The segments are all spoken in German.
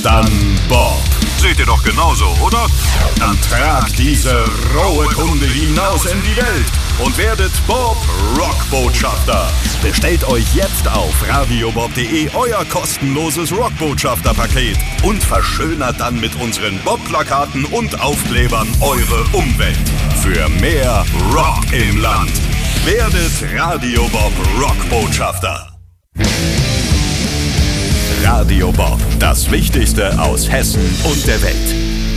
dann Bob. Seht ihr doch genauso, oder? Dann tragt diese rohe Kunde hinaus in die Welt und werdet Bob Rockbotschafter. Bestellt euch jetzt auf radiobob.de euer kostenloses Rockbotschafterpaket und verschönert dann mit unseren Bob-Plakaten und Aufklebern eure Umwelt. Für mehr Rock im Land. Werdet Radio Bob Rockbotschafter. Radio Bob, das Wichtigste aus Hessen und der Welt.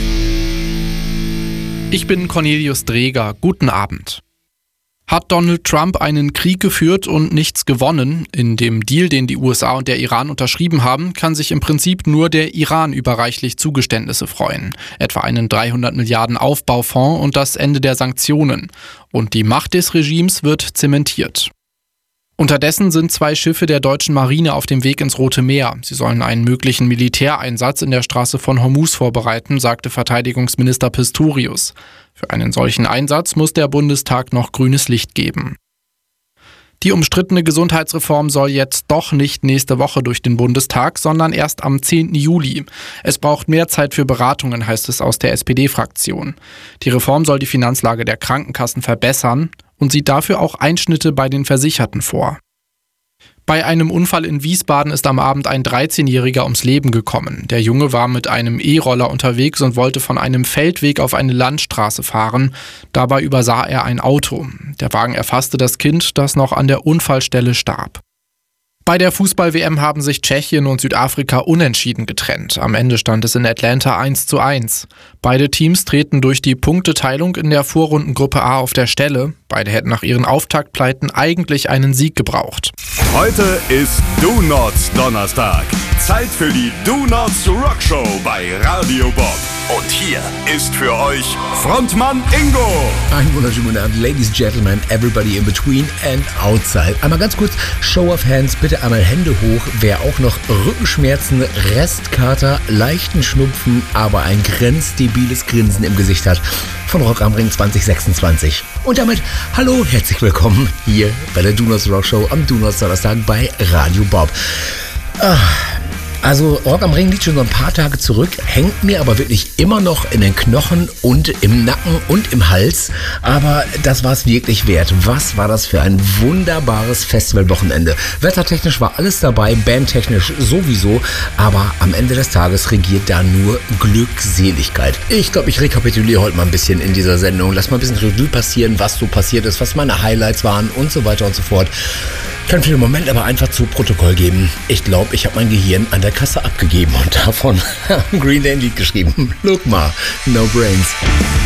Ich bin Cornelius Dreger. Guten Abend. Hat Donald Trump einen Krieg geführt und nichts gewonnen? In dem Deal, den die USA und der Iran unterschrieben haben, kann sich im Prinzip nur der Iran über reichlich Zugeständnisse freuen. Etwa einen 300 Milliarden Aufbaufonds und das Ende der Sanktionen. Und die Macht des Regimes wird zementiert. Unterdessen sind 2 Schiffe der deutschen Marine auf dem Weg ins Rote Meer. Sie sollen einen möglichen Militäreinsatz in der Straße von Hormuz vorbereiten, sagte Verteidigungsminister Pistorius. Für einen solchen Einsatz muss der Bundestag noch grünes Licht geben. Die umstrittene Gesundheitsreform soll jetzt doch nicht nächste Woche durch den Bundestag, sondern erst am 10. Juli. Es braucht mehr Zeit für Beratungen, heißt es aus der SPD-Fraktion. Die Reform soll die Finanzlage der Krankenkassen verbessern und sieht dafür auch Einschnitte bei den Versicherten vor. Bei einem Unfall in Wiesbaden ist am Abend ein 13-Jähriger ums Leben gekommen. Der Junge war mit einem E-Roller unterwegs und wollte von einem Feldweg auf eine Landstraße fahren. Dabei übersah er ein Auto. Der Wagen erfasste das Kind, das noch an der Unfallstelle starb. Bei der Fußball-WM haben sich Tschechien und Südafrika unentschieden getrennt. Am Ende stand es in Atlanta 1:1. Beide Teams treten durch die Punkteteilung in der Vorrundengruppe A auf der Stelle. Beide hätten nach ihren Auftaktpleiten eigentlich einen Sieg gebraucht. Heute ist Do-Nots Donnerstag. Zeit für die Do-Nots Rockshow bei Radio Bob. Und hier ist für euch Frontmann Ingo. Einen wunderschönen guten Abend, Ladies and Gentlemen, everybody in between and outside. Einmal ganz kurz, Show of Hands, bitte einmal Hände hoch, wer auch noch Rückenschmerzen, Restkater, leichten Schnupfen, aber ein grenzdebiles Grinsen im Gesicht hat von Rock am Ring 2026. Und damit, hallo, herzlich willkommen hier bei der Do-Nots Rockshow am Do-Nots Donnerstag bei Radio Bob. Also Rock am Ring liegt schon so ein paar Tage zurück, hängt mir aber wirklich immer noch in den Knochen und im Nacken und im Hals. Aber das war es wirklich wert. Was war das für ein wunderbares Festivalwochenende? Wettertechnisch war alles dabei, bandtechnisch sowieso. Aber am Ende des Tages regiert da nur Glückseligkeit. Ich glaube, ich rekapituliere heute mal ein bisschen in dieser Sendung. Lass mal ein bisschen Revue passieren, was so passiert ist, was meine Highlights waren und so weiter und so fort. Kann für den Moment aber einfach zu Protokoll geben. Ich glaube, ich habe mein Gehirn an der Kasse abgegeben und davon Green Day ein Lied geschrieben. Look mal, no brains.